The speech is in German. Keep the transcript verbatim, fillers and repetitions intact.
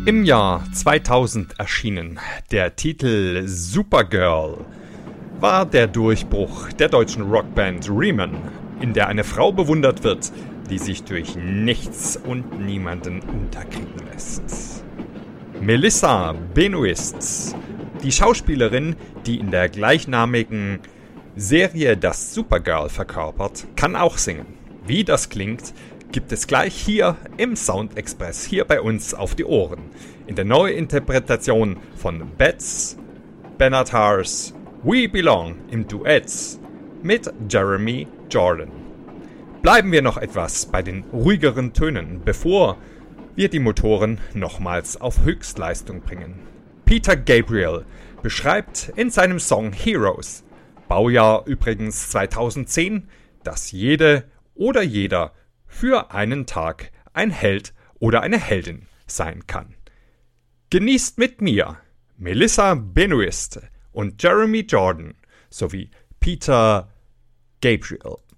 Im Jahr zweitausend erschienen der Titel Supergirl, war der Durchbruch der deutschen Rockband Riemann, in der eine Frau bewundert wird, die sich durch nichts und niemanden unterkriegen lässt. Melissa Benoist, die Schauspielerin, die in der gleichnamigen Serie das Supergirl verkörpert, kann auch singen. Wie das klingt, gibt es gleich hier im Sound Express, hier bei uns auf die Ohren, in der Neuinterpretation von Bets Benatars We Belong im Duett mit Jeremy Jordan. Bleiben wir noch etwas bei den ruhigeren Tönen, bevor wir die Motoren nochmals auf Höchstleistung bringen. Peter Gabriel beschreibt in seinem Song Heroes, Baujahr übrigens zweitausendzehn, dass jede oder jeder für einen Tag ein Held oder eine Heldin sein kann. Genießt mit mir Melissa Benoist und Jeremy Jordan sowie Peter Gabriel.